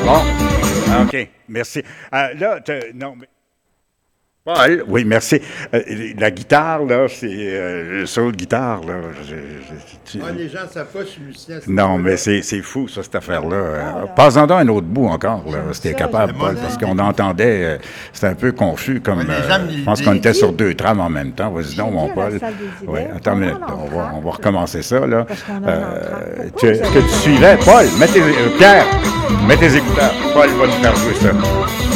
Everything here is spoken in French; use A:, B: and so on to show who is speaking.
A: Bon. OK. Merci. Là, non, mais... Paul, oui, merci. La guitare, là, c'est le solo de guitare, là.
B: Les gens ne savent pas, je suis musicien.
A: Non, mais c'est fou, ça, cette affaire-là. Passe-en un autre bout encore, là, si t'es capable, Paul, parce qu'on entendait, c'était un peu confus, comme, je pense qu'on était sur 2 trames en même temps. Vas-y donc, mon Paul. Oui, attends une minute, on va recommencer ça, là. Que tu suivais, Paul, Pierre, mets tes écouteurs. Paul va nous faire jouer ça.